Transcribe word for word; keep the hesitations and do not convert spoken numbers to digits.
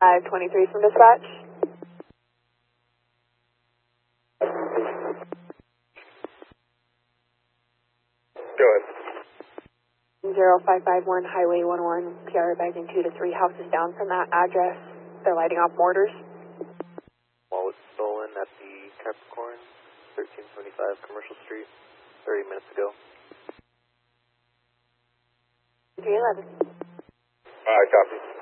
five twenty-three from dispatch. Go ahead. zero five five one Highway one oh one, P R advising two to three houses down from that address. They're lighting off mortars. Wallet stolen at the Capricorn, thirteen seventy-five Commercial Street, thirty minutes ago. three eleven. Alright, copy.